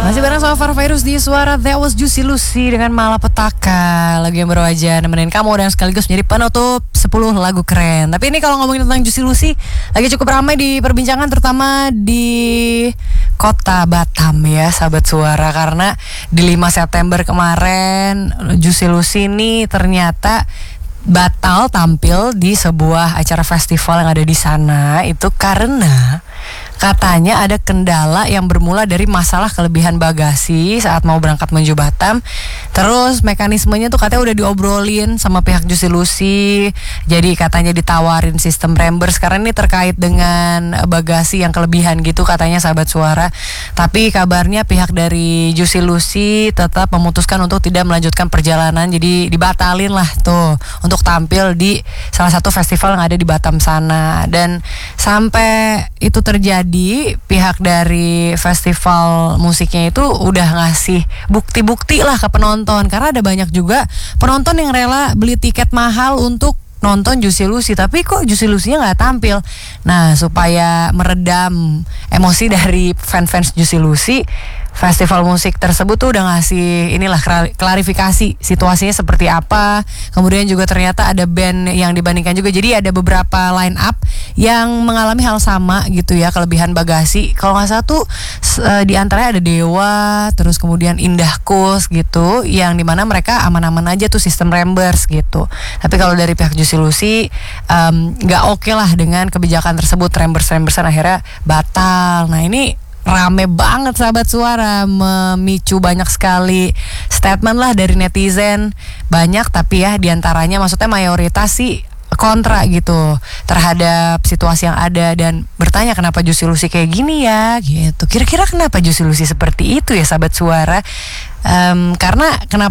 Masih bareng sama Farah Virus di Suara. That was Juicy Lucy dengan Malapetaka, lagu yang baru aja nemenin kamu dan sekaligus menjadi penutup 10 lagu keren. Tapi ini kalau ngomongin tentang Juicy Lucy lagi cukup ramai di perbincangan, terutama di kota Batam ya sahabat Suara, karena di 5 September kemarin Juicy Lucy ini ternyata batal tampil di sebuah acara festival yang ada di sana. Itu karena katanya ada kendala yang bermula dari masalah kelebihan bagasi saat mau berangkat menuju Batam. Terus mekanismenya tuh katanya udah diobrolin sama pihak Juicy Lucy. Jadi katanya ditawarin sistem reimburse karena ini terkait dengan bagasi yang kelebihan gitu katanya sahabat Suara. Tapi kabarnya pihak dari Juicy Lucy tetap memutuskan untuk tidak melanjutkan perjalanan. Jadi dibatalin lah tuh untuk tampil di salah satu festival yang ada di Batam sana. Dan sampai itu terjadi, pihak dari festival musiknya itu udah ngasih bukti-bukti lah ke penonton, karena ada banyak juga penonton yang rela beli tiket mahal untuk nonton Juicy Lucy, tapi kok Juicy Lucy-nya nggak tampil. Nah, supaya meredam emosi dari fans-fans Juicy Lucy, festival musik tersebut tuh udah ngasih inilah klarifikasi situasinya seperti apa. Kemudian juga ternyata ada band yang dibandingkan juga. Jadi ada beberapa line up yang mengalami hal sama gitu ya, kelebihan bagasi. Kalau nggak salah tuh di antaranya ada Dewa, terus kemudian Indah Kus gitu, yang dimana mereka aman-aman aja tuh sistem reimburse gitu. Tapi kalau dari pihak Juicy Lucy nggak oke lah dengan kebijakan tersebut, reimbursean akhirnya batal. Nah ini rame banget sahabat Suara, memicu banyak sekali statement lah dari netizen, banyak tapi ya diantaranya maksudnya mayoritas sih kontra gitu terhadap situasi yang ada dan bertanya kenapa Juicy Lucy kayak gini ya gitu. Kira-kira kenapa Juicy Lucy seperti itu ya sahabat Suara? Karena kenapa